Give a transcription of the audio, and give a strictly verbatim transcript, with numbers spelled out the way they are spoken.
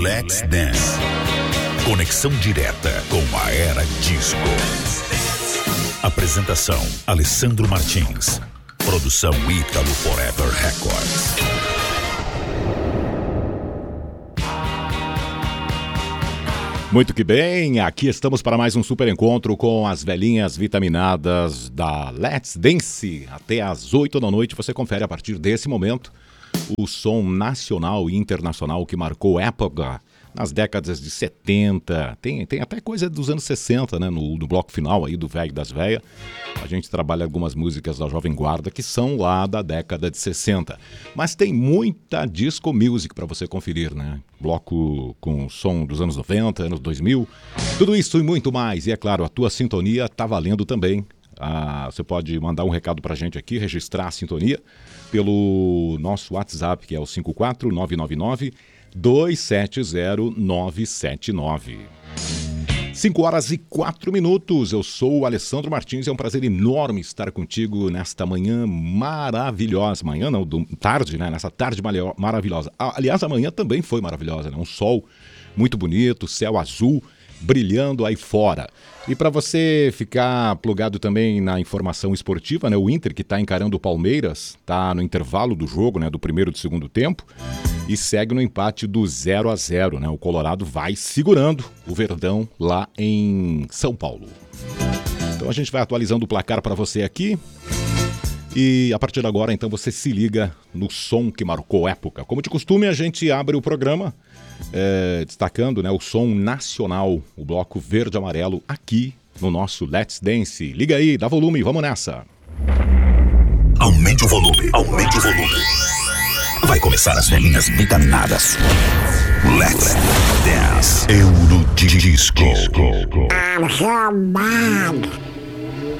Let's Dance. Conexão direta com a era disco. Apresentação: Alessandro Martins. Produção Ítalo Forever Records. Muito que bem, aqui estamos para mais um super encontro com as velhinhas vitaminadas da Let's Dance. Até às oito da noite você confere a partir desse momento o som nacional e internacional que marcou época nas décadas de setenta, tem, tem até coisa dos anos sessenta, né? No, no bloco final aí do Velho das Véia, a gente trabalha algumas músicas da Jovem Guarda que são lá da década de sessenta. Mas tem muita disco music para você conferir, né? Bloco com som dos anos noventa, anos dois mil, tudo isso e muito mais. E é claro, a tua sintonia tá valendo também. Ah, você pode mandar um recado pra gente aqui, registrar a sintonia pelo nosso WhatsApp, que é o cinco quatro nove nove nove dois sete zero nove sete nove. cinco horas e quatro minutos. Eu sou o Alessandro Martins. É um prazer enorme estar contigo nesta manhã maravilhosa. Manhã não, do, tarde, né? Nessa tarde maravilhosa. Aliás, amanhã também foi maravilhosa, né? Um sol muito bonito, céu azul brilhando aí fora. E para você ficar plugado também na informação esportiva, né? O Inter, que está encarando o Palmeiras, está no intervalo do jogo, né? Do primeiro e do segundo tempo, e segue no empate do zero a zero, né? O Colorado vai segurando o Verdão lá em São Paulo. Então a gente vai atualizando o placar para você aqui. E a partir de agora, então, você se liga no som que marcou época. Como de costume, a gente abre o programa é, destacando, né, o som nacional, o bloco verde e amarelo, aqui no nosso Let's Dance. Liga aí, dá volume, vamos nessa. Aumente o volume, aumente o volume. Vai começar as velhinhas vitaminadas. Let's Dance. Eurodisco. I'm so bad.